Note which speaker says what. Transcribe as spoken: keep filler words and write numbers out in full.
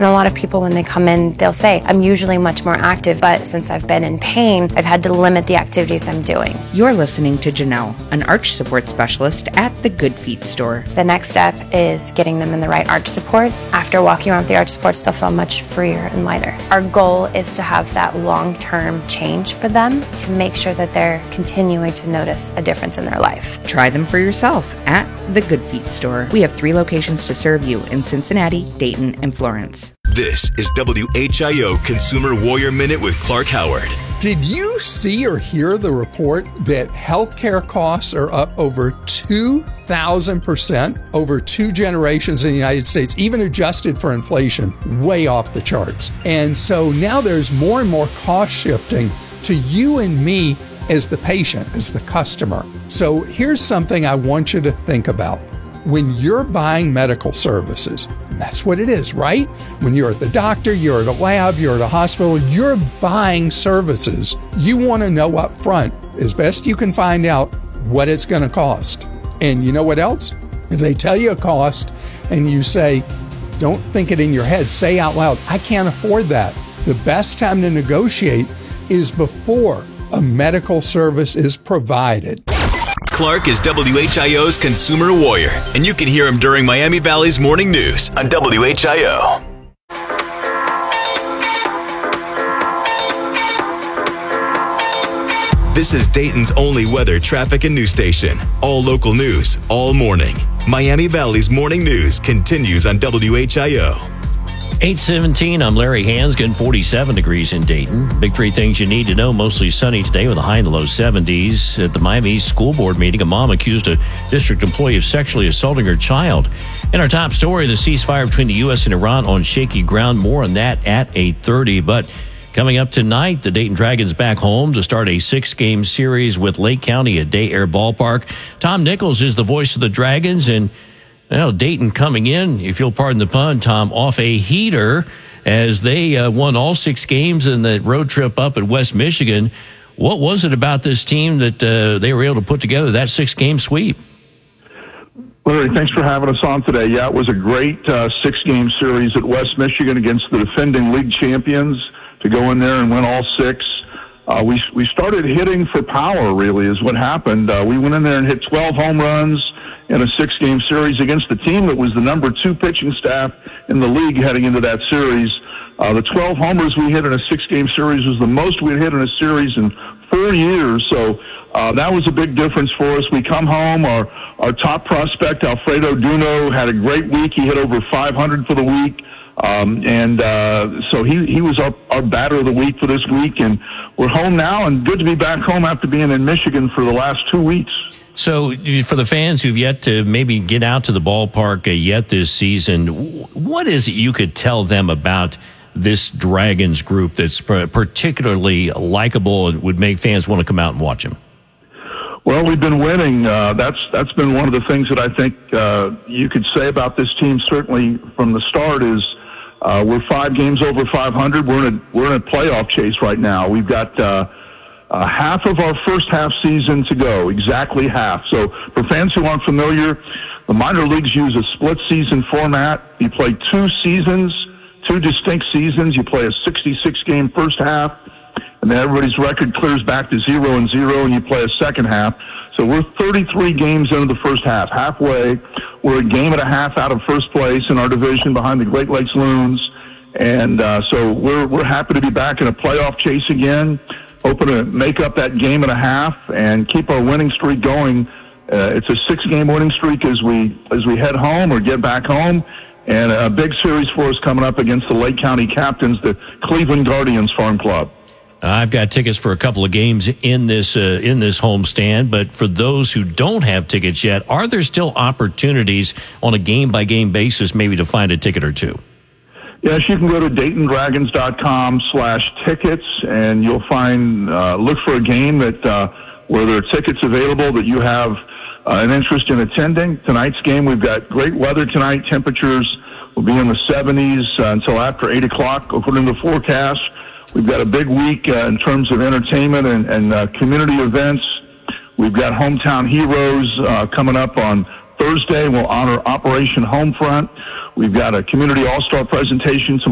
Speaker 1: And a lot of people, when they come in, they'll say, I'm usually much more active, but since I've been in pain, I've had to limit the activities I'm doing.
Speaker 2: You're listening to Janelle, an arch support specialist at the Good Feet store.
Speaker 1: The next step is getting them in the right arch supports. After walking around with the arch supports, they'll feel much freer and lighter. Our goal is to have that long-term change for them to make sure that they're continuing to notice a difference in their life.
Speaker 2: Try them for yourself at the Good Feet store. We have three locations to serve you in Cincinnati, Dayton, and Florence.
Speaker 3: This is W H I O Consumer Warrior Minute with Clark Howard.
Speaker 4: Did you see or hear the report that healthcare costs are up over two thousand percent over two generations in the United States, even adjusted for inflation, way off the charts? And so now there's more and more cost shifting to you and me as the patient, as the customer. So here's something I want you to think about. When you're buying medical services, and that's what it is, right? When you're at the doctor, you're at a lab, you're at a hospital, you're buying services. You want to know up front, as best you can find out, what it's going to cost. And you know what else? If they tell you a cost and you say, don't think it in your head, say out loud, I can't afford that. The best time to negotiate is before a medical service is provided.
Speaker 3: Clark is W H I O's Consumer Warrior, and you can hear him during Miami Valley's Morning News on W H I O. This is Dayton's only weather, traffic, and news station. All local news, all morning. Miami Valley's Morning News continues on W H I O.
Speaker 5: eight seventeen, I'm Larry Hansgen, forty-seven degrees in Dayton. Big three things you need to know, mostly sunny today with a high in the low seventies. At the Miami East School Board meeting, a mom accused a district employee of sexually assaulting her child. In our top story, the ceasefire between the U S and Iran on shaky ground. More on that at eight thirty. But coming up tonight, the Dayton Dragons back home to start a six-game series with Lake County at Day Air Ballpark. Tom Nichols is the voice of the Dragons, and well, Dayton coming in, if you'll pardon the pun, Tom, off a heater as they uh, won all six games in the road trip up at West Michigan. What was it about this team that uh, they were able to put together that six-game sweep?
Speaker 6: Larry, thanks for having us on today. Yeah, it was a great uh, six-game series at West Michigan against the defending league champions to go in there and win all six. Uh, we we started hitting for power, really, is what happened. Uh, we went in there and hit twelve home runs in a six-game series against the team that was the number two pitching staff in the league heading into that series. Uh, the twelve homers we hit in a six-game series was the most we'd hit in a series in four years. So uh, that was a big difference for us. We come home, our, our top prospect, Alfredo Duno, had a great week. He hit over five hundred for the week. Um, and uh, so he, he was our, our batter of the week for this week. And we're home now, and good to be back home after being in Michigan for the last two weeks.
Speaker 5: So for the fans who've yet to maybe get out to the ballpark uh, yet this season, what is it you could tell them about this Dragons group that's particularly likable and would make fans want to come out and watch them?
Speaker 6: Well, we've been winning. Uh, that's that's been one of the things that I think uh, you could say about this team. Certainly from the start is uh, we're five games over five hundred. We're in a we're in a playoff chase right now. We've got uh, uh, half of our first half season to go, exactly half. So for fans who aren't familiar, the minor leagues use a split season format. You play two seasons, two distinct seasons. You play a sixty-six game first half, and then everybody's record clears back to zero and zero, and you play a second half. So we're thirty-three games into the first half. Halfway, we're a game and a half out of first place in our division behind the Great Lakes Loons. And uh, so we're we're happy to be back in a playoff chase again, hoping to make up that game and a half and keep our winning streak going. Uh, it's a six-game winning streak as we as we head home or get back home. And a big series for us coming up against the Lake County Captains, the Cleveland Guardians Farm Club.
Speaker 5: I've got tickets for a couple of games in this uh, in this homestand, but for those who don't have tickets yet, are there still opportunities on a game-by-game basis maybe to find a ticket or two?
Speaker 6: Yes, you can go to Dayton Dragons dot com slash tickets, and you'll find, uh, look for a game that uh, where there are tickets available that you have uh, an interest in attending. Tonight's game, we've got great weather tonight. Temperatures will be in the seventies uh, until after eight o'clock, according to the forecast. We've got a big week uh, in terms of entertainment and, and uh, community events. We've got Hometown Heroes uh, coming up on Thursday. We'll honor Operation Homefront. We've got a community all-star presentation